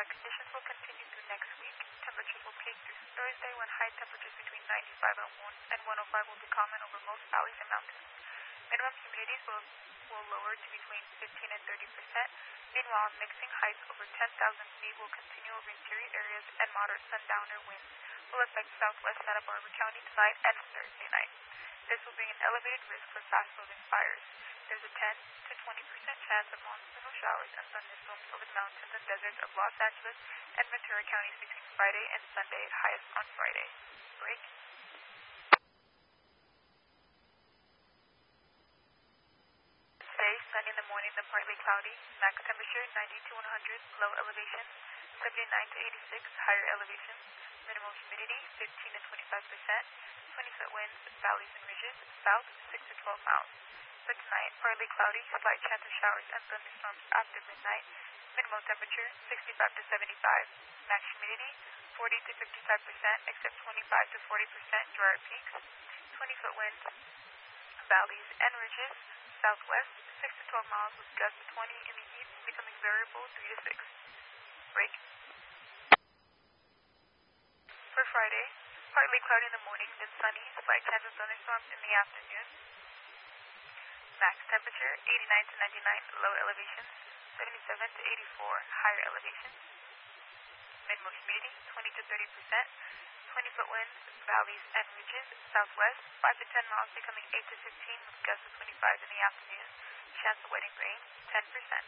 conditions will continue through next week. Temperatures will peak through Thursday when high temperatures between 95 and 105 will be common over most valleys and mountains. Minimum humidities will lower to between 15 and 30%. Meanwhile, mixing heights over 10,000 feet will continue over interior areas, and moderate sundowner winds will affect southwest Santa Barbara County tonight and Thursday night. This will bring an elevated risk for fast-moving fires. There's a 10 to 20% chance of monsoonal showers and thunderstorms over the mountains and deserts of Los Angeles and Ventura counties between Friday and Sunday, highest on Friday. Break. Today, sunny in the morning, then partly cloudy. Max temperature 90 to 100, low elevation. 79 to 86, higher elevation. Minimal humidity 15 to 25%. 20-foot winds, valleys and ridges, south 6 to 12 miles. For tonight, partly cloudy, slight chance of showers and thunderstorms after midnight. Minimal temperature 65 to 75. Max humidity 40 to 55%, except 25 to 40% drier peaks. 20-foot winds, valleys and ridges, southwest 6 to 12 miles with gusts 20 in the east, becoming variable 3 to 6. Break. For Friday, partly cloudy in the morning, then sunny, slight chance of thunderstorms in the afternoon. Max temperature 89 to 99, low elevation. 77 to 84, higher elevation. Minimal humidity 20 to 30%. 20-foot winds, valleys and ridges, southwest 5 to 10 miles, becoming 8 to 15 with gusts of 25 in the afternoon. Chance of wet and rain 10%.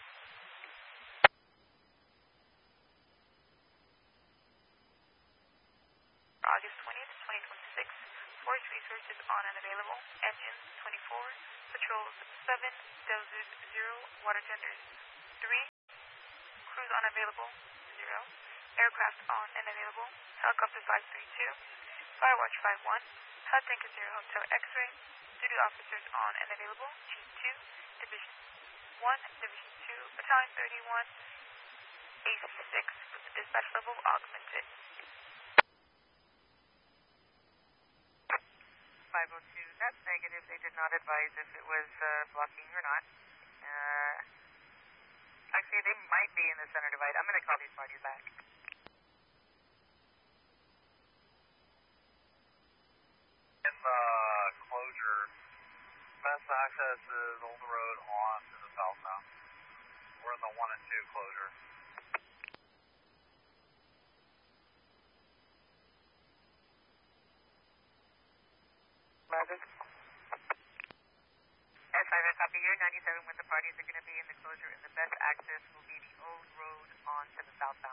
August 20th, 2026. Forest resources on and available. Engines 24, patrols 7, dozers 0, water tenders 3, crews unavailable 0, aircraft on and available, helicopter 532, Firewatch 51, HUD Tanker 0 Hotel X-ray, duty officers on and available, Chief 2, Division 1, Division 2, Battalion 31, AC 6 with the dispatch level augmented. 502, that's negative. They did not advise if it was blocking or not. Actually, they might be in the center divide. I'm going to call these parties back. In the closure, best access is on the road on to the south now. We're in the 1 and 2 closure. S5 copy here, 97 when the parties are going to be in the closure, and the best access will be the old road on to the southbound.